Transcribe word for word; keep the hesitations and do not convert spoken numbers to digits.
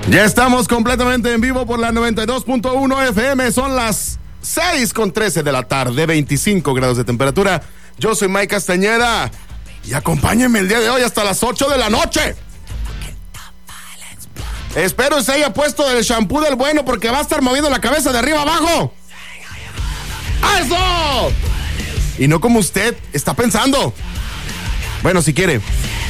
Ya estamos completamente en vivo por la noventa y dos punto uno F M. Son las seis con trece de la tarde, veinticinco grados de temperatura. Yo soy Mike Castañeda y acompáñenme el día de hoy hasta las ocho de la noche. Espero se haya puesto el shampoo del bueno porque va a estar moviendo la cabeza de arriba abajo. ¡Eso! Y no como usted está pensando. Bueno, si quiere.